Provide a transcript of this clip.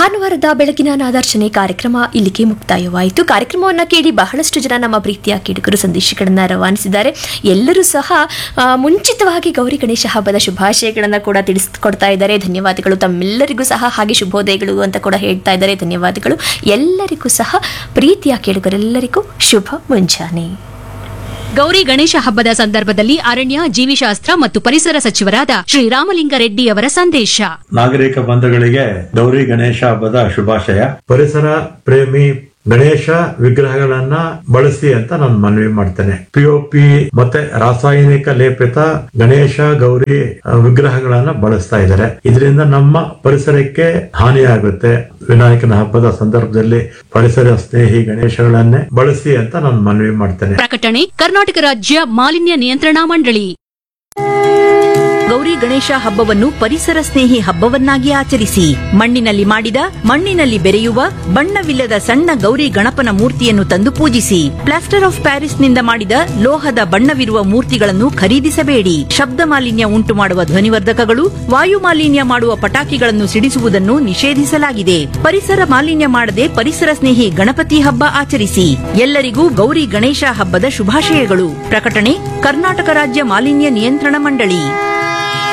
ಭಾನುವಾರದ ಬೆಳಗಿನ ನಾದಾರ್ಚನೆ ಕಾರ್ಯಕ್ರಮ ಇಲ್ಲಿಗೆ ಮುಕ್ತಾಯವಾಯಿತು. ಕಾರ್ಯಕ್ರಮವನ್ನು ಕೇಳಿ ಬಹಳಷ್ಟು ಜನ ನಮ್ಮ ಪ್ರೀತಿಯ ಕೇಳುಗರು ಸಂದೇಶಗಳನ್ನು ರವಾನಿಸಿದ್ದಾರೆ. ಎಲ್ಲರೂ ಸಹ ಮುಂಚಿತವಾಗಿ ಗೌರಿ ಗಣೇಶ ಹಬ್ಬದ ಶುಭಾಶಯಗಳನ್ನು ಕೂಡ ತಿಳಿಸಿಕೊಡ್ತಾ ಇದ್ದಾರೆ. ಧನ್ಯವಾದಗಳು. ತಮ್ಮೆಲ್ಲರಿಗೂ ಸಹ ಹಾಗೆ ಶುಭೋದಯಗಳು ಅಂತ ಕೂಡ ಹೇಳ್ತಾ ಇದ್ದಾರೆ. ಧನ್ಯವಾದಗಳು. ಎಲ್ಲರಿಗೂ ಸಹ ಪ್ರೀತಿಯ ಕೇಳುಗರೆಲ್ಲರಿಗೂ ಶುಭ ಮುಂಜಾನೆ. ಗೌರಿ ಗಣೇಶ ಹಬ್ಬದ ಸಂದರ್ಭದಲ್ಲಿ ಅರಣ್ಯ, ಜೀವಿಶಾಸ್ತ್ರ ಮತ್ತು ಪರಿಸರ ಸಚಿವರಾದ ಶ್ರೀ ರಾಮಲಿಂಗಾರೆಡ್ಡಿ ಅವರ ಸಂದೇಶ. ನಾಗರಿಕ ಬಂಧುಗಳಿಗೆ ಗೌರಿ ಗಣೇಶ ಹಬ್ಬದ ಶುಭಾಶಯ. ಪರಿಸರ ಪ್ರೇಮಿ ಗಣೇಶ ವಿಗ್ರಹಗಳನ್ನ ಬಳಸಿ ಅಂತ ನಾನು ಮನವಿ ಮಾಡ್ತೇನೆ. ಪಿಒಪಿ ಮತ್ತೆ ರಾಸಾಯನಿಕ ಲೇಪಿತ ಗಣೇಶ ಗೌರಿ ವಿಗ್ರಹಗಳನ್ನ ಬಳಸ್ತಾ ಇದ್ದಾರೆ. ಇದರಿಂದ ನಮ್ಮ ಪರಿಸರಕ್ಕೆ ಹಾನಿಯಾಗುತ್ತೆ. ವಿನಾಯಕನ ಹಬ್ಬದ ಸಂದರ್ಭದಲ್ಲಿ ಪರಿಸರ ಸ್ನೇಹಿ ಗಣೇಶಗಳನ್ನೇ ಬಳಸಿ ಅಂತ ನಾನು ಮನವಿ ಮಾಡ್ತೇನೆ. ಪ್ರಕಟಣೆ ಕರ್ನಾಟಕ ರಾಜ್ಯ ಮಾಲಿನ್ಯ ನಿಯಂತ್ರಣಾ ಮಂಡಳಿ. ಗೌರಿ ಗಣೇಶ ಹಬ್ಬವನ್ನು ಪರಿಸರ ಸ್ನೇಹಿ ಹಬ್ಬವನ್ನಾಗಿ ಆಚರಿಸಿ. ಮಣ್ಣಿನಲ್ಲಿ ಮಾಡಿದ, ಮಣ್ಣಿನಲ್ಲಿ ಬೆರೆಯುವ, ಬಣ್ಣವಿಲ್ಲದ ಸಣ್ಣ ಗೌರಿ ಗಣಪನ ಮೂರ್ತಿಯನ್ನು ತಂದು ಪೂಜಿಸಿ. ಪ್ಲಾಸ್ಟರ್ ಆಫ್ ಪ್ಯಾರಿಸ್ನಿಂದ ಮಾಡಿದ ಲೋಹದ ಬಣ್ಣವಿರುವ ಮೂರ್ತಿಗಳನ್ನು ಖರೀದಿಸಬೇಡಿ. ಶಬ್ದ ಮಾಲಿನ್ಯ ಉಂಟು ಮಾಡುವ ಧ್ವನಿವರ್ಧಕಗಳು, ವಾಯು ಮಾಲಿನ್ಯ ಮಾಡುವ ಪಟಾಕಿಗಳನ್ನು ಸಿಡಿಸುವುದನ್ನು ನಿಷೇಧಿಸಲಾಗಿದೆ. ಪರಿಸರ ಮಾಲಿನ್ಯ ಮಾಡದೆ ಪರಿಸರ ಸ್ನೇಹಿ ಗಣಪತಿ ಹಬ್ಬ ಆಚರಿಸಿ. ಎಲ್ಲರಿಗೂ ಗೌರಿ ಗಣೇಶ ಹಬ್ಬದ ಶುಭಾಶಯಗಳು. ಪ್ರಕಟಣೆ ಕರ್ನಾಟಕ ರಾಜ್ಯ ಮಾಲಿನ್ಯ ನಿಯಂತ್ರಣ ಮಂಡಳಿ.